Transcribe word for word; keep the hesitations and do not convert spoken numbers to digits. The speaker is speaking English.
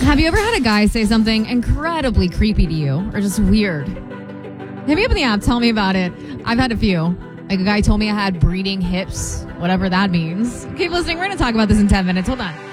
Have you ever had a guy say something incredibly creepy to you or just weird? Hit me up in the app. Tell me about it. I've had a few. Like a guy told me I had breeding hips, whatever that means. Keep listening. We're going to talk about this in ten minutes. Hold on.